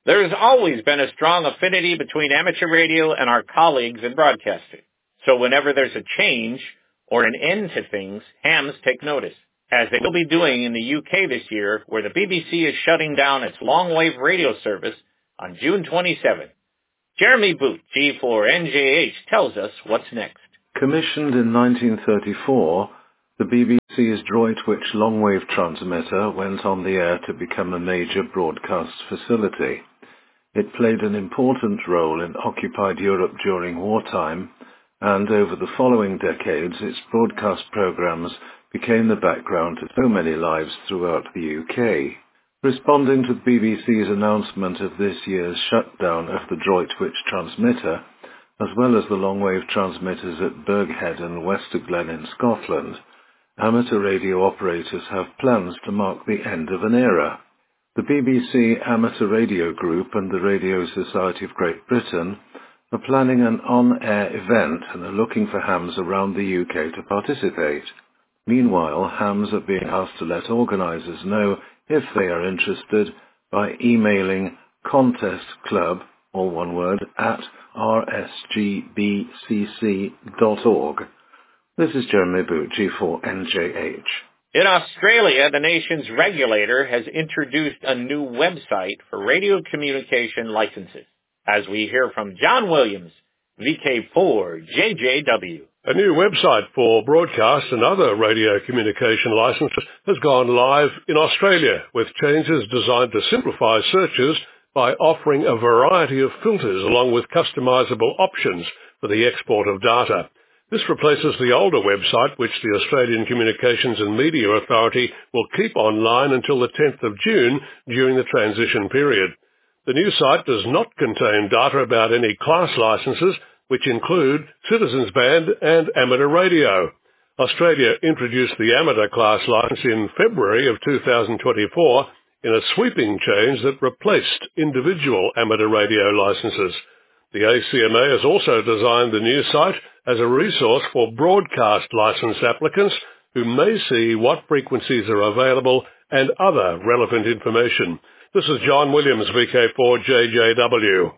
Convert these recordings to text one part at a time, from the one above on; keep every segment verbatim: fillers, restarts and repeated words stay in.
There has always been a strong affinity between amateur radio and our colleagues in broadcasting. So whenever there's a change or an end to things, hams take notice, as they will be doing in the U K this year, where the B B C is shutting down its long-wave radio service on June twenty-seventh. Jeremy Boot, G four N J H, tells us what's next. Commissioned in nineteen thirty-four, the B B C's Droitwich long-wave transmitter went on the air to become a major broadcast facility. It played an important role in occupied Europe during wartime, and over the following decades its broadcast programmes became the background to so many lives throughout the U K. Responding to the B B C's announcement of this year's shutdown of the Droitwich transmitter, as well as the long-wave transmitters at Burghead and Westerglen in Scotland, amateur radio operators have plans to mark the end of an era. The B B C Amateur Radio Group and the Radio Society of Great Britain are planning an on-air event and are looking for hams around the U K to participate. Meanwhile, hams are being asked to let organisers know if they are interested by emailing contestclub, all one word, at r s g b c c dot org. This is Jeremy Boot, G four N J H. In Australia, the nation's regulator has introduced a new website for radio communication licenses. As we hear from John Williams, V K four J J W. A new website for broadcast and other radio communication licenses has gone live in Australia, with changes designed to simplify searches by offering a variety of filters along with customizable options for the export of data. This replaces the older website, which the Australian Communications and Media Authority will keep online until the tenth of June during the transition period. The new site does not contain data about any class licenses, which include citizens band and amateur radio. Australia introduced the amateur class license in February of two thousand twenty-four in a sweeping change that replaced individual amateur radio licenses. The A C M A has also designed the new site as a resource for broadcast license applicants who may see what frequencies are available and other relevant information. This is John Williams, V K four J J W.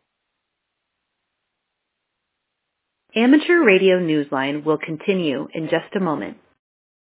Amateur Radio Newsline will continue in just a moment.